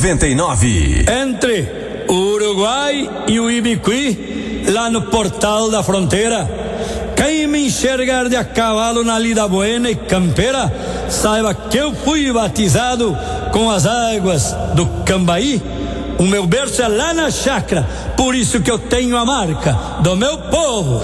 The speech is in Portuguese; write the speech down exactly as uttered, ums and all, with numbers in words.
noventa e nove. Entre o Uruguai e o Ibiqui, lá no Portal da Fronteira, quem me enxergar de a cavalo na lida buena e campeira, saiba que eu fui batizado com as águas do Cambaí. O meu berço é lá na chácara, por isso que eu tenho a marca do meu povo.